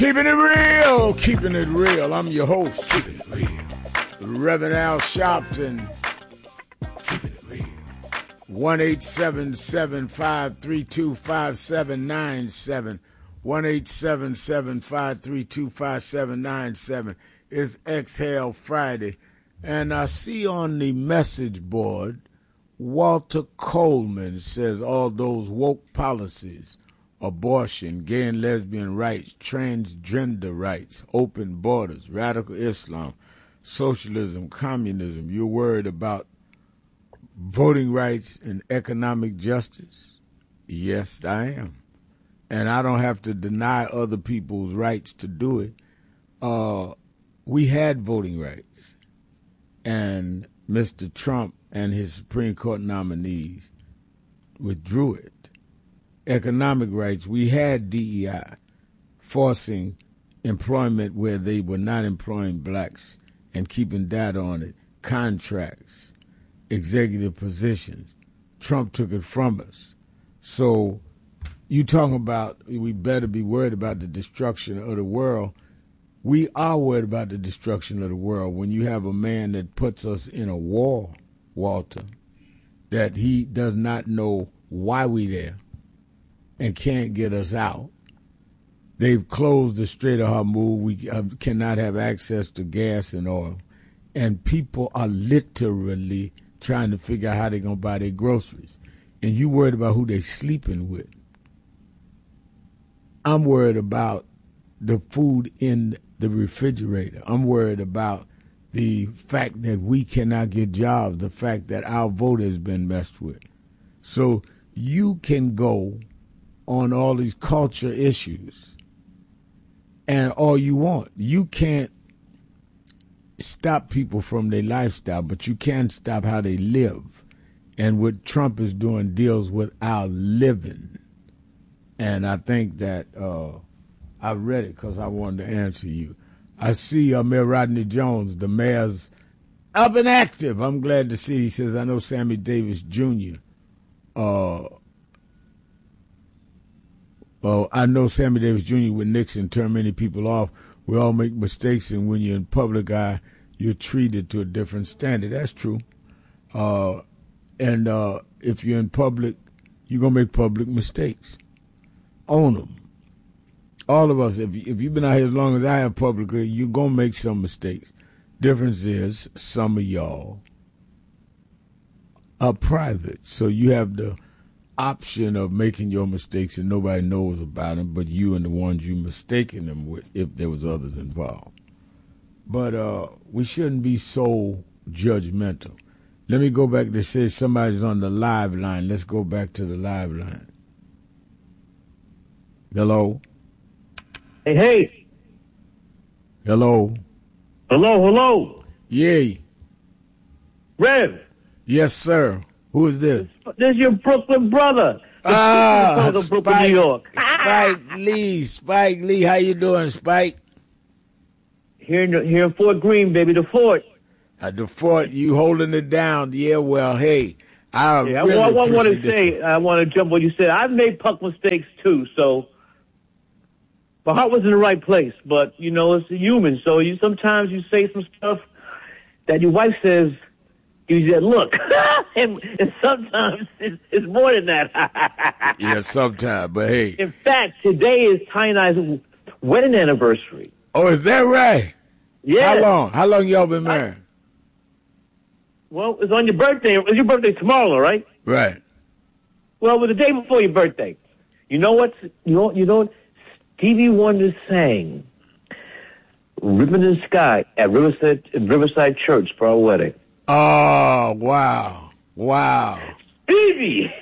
Keeping it real, keeping it real. I'm your host, keeping it real, Reverend Al Sharpton. Keeping it real. 1-877-532-5797. 1-877-532-5797 is Exhale Friday. And I see on the message board, Walter Coleman says all those woke policies, abortion, gay and lesbian rights, transgender rights, open borders, radical Islam, socialism, communism. You're worried about voting rights and economic justice? Yes, I am. And I don't have to deny other people's rights to do it. We had voting rights. And Mr. Trump and his Supreme Court nominees withdrew it. Economic rights, we had DEI forcing employment where they were not employing blacks and keeping data on it, contracts, executive positions. Trump took it from us. So you talking about we better be worried about the destruction of the world. We are worried about the destruction of the world when you have a man that puts us in a war, Walter, that he does not know why we there and can't get us out. They've closed the Strait of Hormuz. We cannot have access to gas and oil. And people are literally trying to figure out how they're going to buy their groceries. And you worried about who they're sleeping with. I'm worried about the food in the refrigerator. I'm worried about the fact that we cannot get jobs, the fact that our vote has been messed with. So you can go on all these culture issues and all you want. You can't stop people from their lifestyle, but you can stop how they live. And what Trump is doing deals with our living. And I think that I read it because I wanted to answer you. I see Mayor Rodney Jones, the mayor's up and active. I'm glad to see. He says, I know Sammy Davis Jr. I know Sammy Davis Jr. with Nixon turned many people off. We all make mistakes, and when you're in public eye, you're treated to a different standard. That's true. And if you're in public, you're going to make public mistakes. Own them. All of us, if you've been out here as long as I have publicly, you're going to make some mistakes. Difference is some of y'all are private. So you have the option of making your mistakes and nobody knows about them but you and the ones you mistaken them with if there was others involved. But we shouldn't be so judgmental. Let me go back to say somebody's on the live line. Let's go back to the live line. Hello? Hey. Hello? Hello. Yay. Rev. Yes, sir. Who is this? This is your Brooklyn brother. Brooklyn, New York. Spike Lee. How you doing, Spike? Here in Fort Greene, baby, the fort. The fort, you holding it down. Yeah, well, hey, I want to jump what you said. I've made puck mistakes too, so my heart was in the right place. But you know, it's a human, so sometimes you say some stuff that your wife says. You said, look, and sometimes it's more than that. Yeah, sometimes, but hey. In fact, today is Ty and I's wedding anniversary. Oh, is that right? Yeah. How long y'all been married? Well, it's on your birthday. It's your birthday tomorrow, right? Right. Well, it was the day before your birthday. You know what? You know Stevie Wonder sang "Ribbon in the Sky" at Riverside Church for our wedding. Oh, wow. Stevie!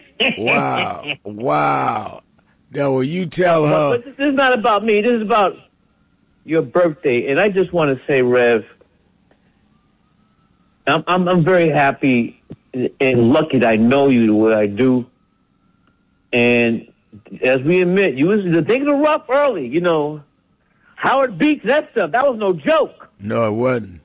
Wow. Now, will you tell her? But this is not about me. This is about your birthday. And I just want to say, Rev, I'm very happy and lucky that I know you the way I do. And as we admit, the things were rough early, you know. Howard Beach, that stuff, that was no joke. No, it wasn't.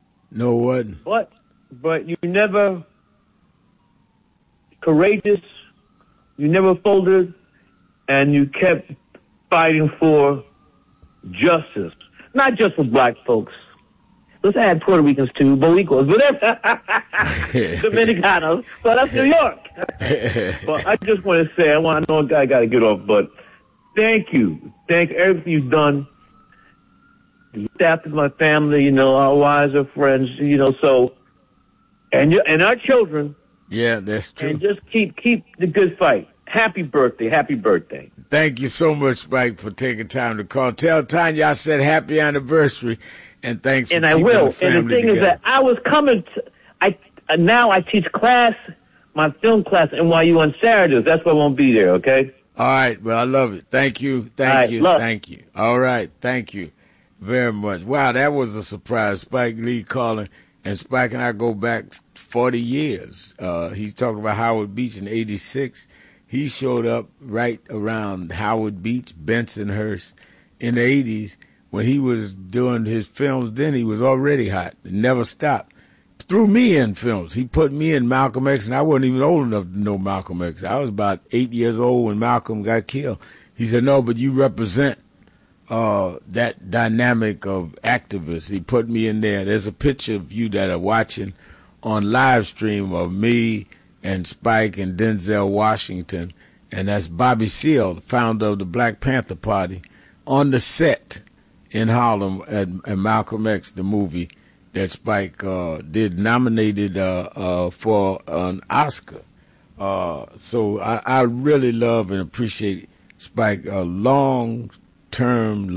But you never courageous, you never folded, and you kept fighting for justice, not just for black folks. Let's add Puerto Ricans too, Boricuas, whatever, Dominicanos, but that's New York. But I just want to say, I know I got to get off, but thank you. Thank everything you've done. You looked after my family, you know, our wives, our friends, you know, so, and our children. Yeah, that's true. And just keep the good fight. Happy birthday. Happy birthday. Thank you so much, Spike, for taking time to call. Tell Tanya I said happy anniversary, and thanks for keeping the family together. And the thing is that I was coming now I teach my film class at NYU on Saturdays. That's why I won't be there, okay? All right. Well, I love it. Thank you. Thank you. All right. Thank you very much. Wow, that was a surprise. Spike Lee calling, and Spike and I go back 40 years. He's talking about Howard Beach in 86. He showed up right around Howard Beach, Bensonhurst, in the 80s. When he was doing his films, then he was already hot. It never stopped. Threw me in films. He put me in Malcolm X, and I wasn't even old enough to know Malcolm X. I was about 8 years old when Malcolm got killed. He said, no, but you represent that dynamic of activists. He put me in there. There's a picture of you that are watching on live stream of me and Spike and Denzel Washington, and that's Bobby Seale, the founder of the Black Panther Party, on the set in Harlem at Malcolm X, the movie that Spike did, nominated for an Oscar. So I really love and appreciate Spike, a long-time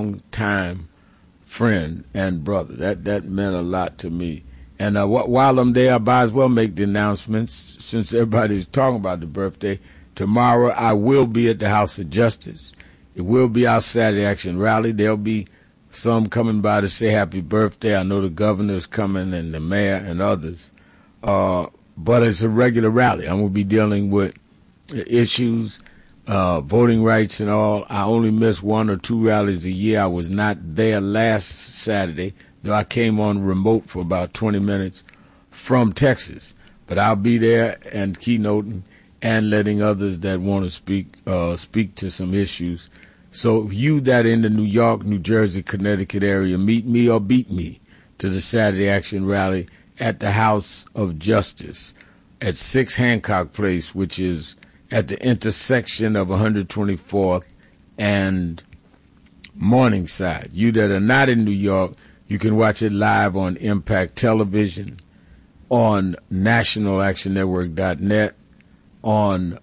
friend and brother. That meant a lot to me. And while I'm there, I might as well make the announcements, since everybody's talking about the birthday. Tomorrow, I will be at the House of Justice. It will be our Saturday Action Rally. There'll be some coming by to say happy birthday. I know the governor's coming and the mayor and others. But it's a regular rally. I'm going to be dealing with issues, voting rights and all. I only miss 1 or 2 rallies a year. I was not there last Saturday, though I came on remote for about 20 minutes from Texas. But I'll be there and keynoting and letting others that want to speak to some issues. So you that in the New York, New Jersey, Connecticut area, meet me or beat me to the Saturday Action Rally at the House of Justice at 6 Hancock Place, which is at the intersection of 124th and Morningside. You that are not in New York, you can watch it live on Impact Television, on nationalactionnetwork.net, on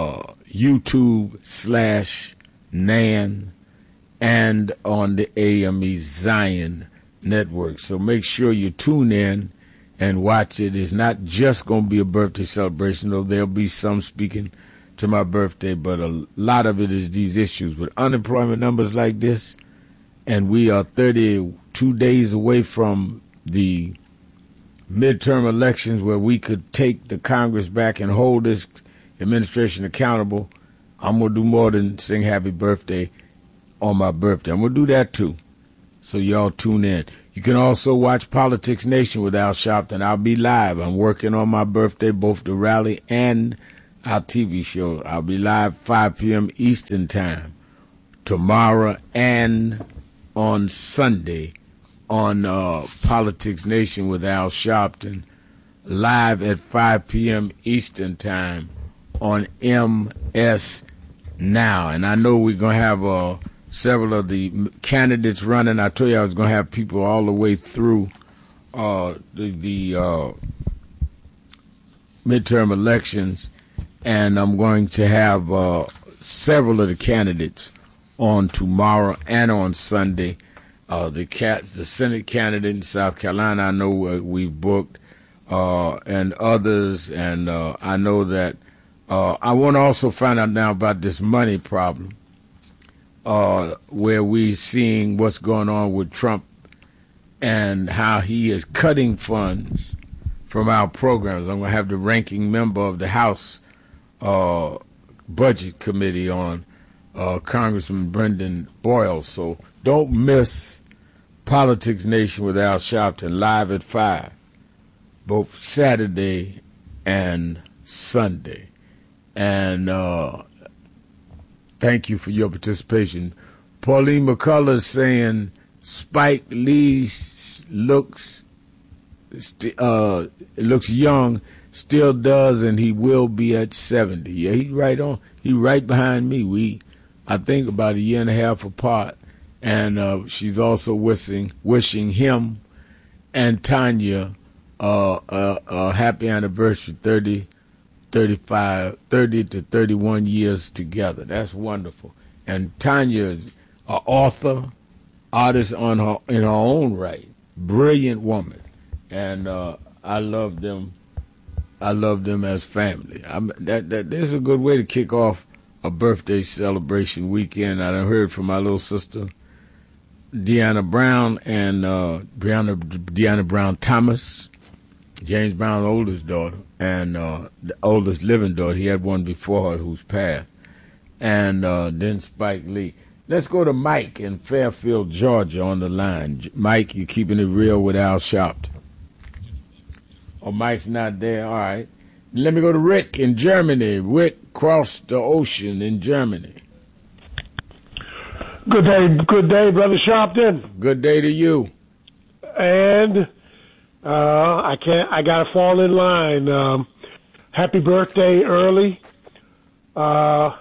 YouTube/NAN, and on the AME Zion Network. So make sure you tune in and watch it. It's not just going to be a birthday celebration, though there'll be some speaking to my birthday, but a lot of it is these issues with unemployment numbers like this, and we are 32 days away from the midterm elections where we could take the Congress back and hold this administration accountable. I'm going to do more than sing happy birthday on my birthday. I'm going to do that too. So y'all tune in. You can also watch Politics Nation with Al Sharpton. I'll be live. I'm working on my birthday, both the rally and our TV show. I'll be live 5 p.m. Eastern Time tomorrow and on Sunday on Politics Nation with Al Sharpton, live at 5 p.m. Eastern Time on MS Now. And I know we're going to have several of the candidates running. I told you I was going to have people all the way through the midterm elections, and I'm going to have several of the candidates on tomorrow and on Sunday. The Senate candidate in South Carolina, I know we've booked, and others, and I know that I want to also find out now about this money problem, where we're seeing what's going on with Trump and how he is cutting funds from our programs. I'm going to have the ranking member of the House Budget Committee on, Congressman Brendan Boyle. So don't miss Politics Nation with Al Sharpton live at 5, both Saturday and Sunday. And thank you for your participation. Pauline McCullough is saying Spike Lee looks young, still does, and he will be at 70. Yeah, he's right on. He's right behind me. I think, about a year and a half apart. And she's also wishing him and Tanya a happy anniversary, 30 to 31 years together. That's wonderful. And Tanya is an artist in her own right. Brilliant woman. And I love them. I love them as family. This is a good way to kick off a birthday celebration weekend. I done heard from my little sister, Deanna Brown, and Deanna Brown Thomas, James Brown's oldest daughter, and the oldest living daughter. He had one before her who's passed. And then Spike Lee. Let's go to Mike in Fairfield, Georgia on the line. Mike, you keeping it real with Al Sharpton. Oh, Mike's not there. All right. Let me go to Rick in Germany. Rick crossed the ocean in Germany. Good day, Brother Sharpton. Good day to you. And I gotta fall in line. Happy birthday early. Got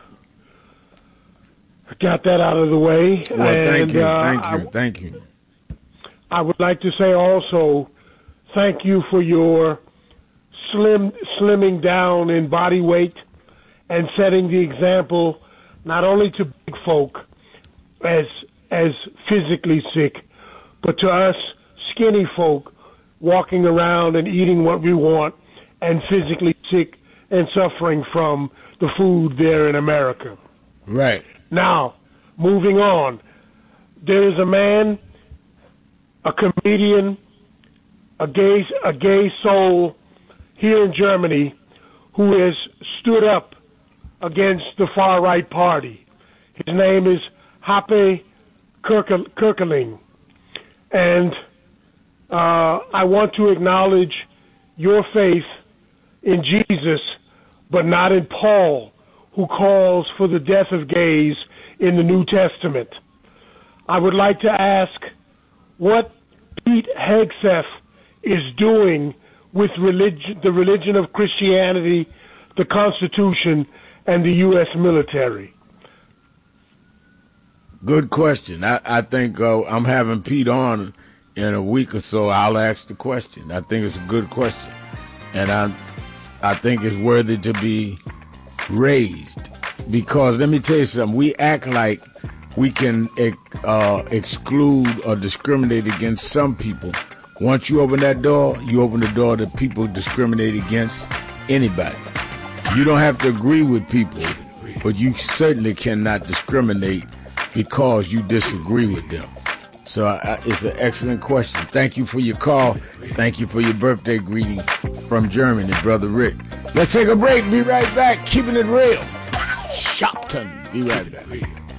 that out of the way. Well, thank you. I would like to say also, thank you for your slimming down in body weight and setting the example not only to big folk as physically sick, but to us skinny folk walking around and eating what we want and physically sick and suffering from the food there in America. Right. Now, moving on, there is a man, a comedian, a gay soul here in Germany who has stood up against the far-right party. His name is Happe Kerkeling. And I want to acknowledge your faith in Jesus, but not in Paul, who calls for the death of gays in the New Testament. I would like to ask what Pete Hegseth is doing with the religion of Christianity, the Constitution, and the U.S. military. Good question. I think I'm having Pete on in a week or so. I'll ask the question. I think it's a good question. And I think it's worthy to be raised. Because let me tell you something. We act like we can exclude or discriminate against some people. Once you open that door, you open the door to people discriminate against anybody. You don't have to agree with people, but you certainly cannot discriminate because you disagree with them. So it's an excellent question. Thank you for your call. Thank you for your birthday greeting from Germany, Brother Rick. Let's take a break. Be right back. Keeping it real. Sharpton. Be right back.